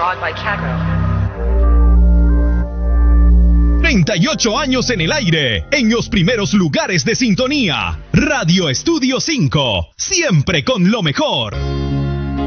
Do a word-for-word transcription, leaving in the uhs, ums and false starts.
on by Kagro. treinta y ocho años en el aire, en los primeros lugares de sintonía. Radio Estudio cinco, siempre con lo mejor.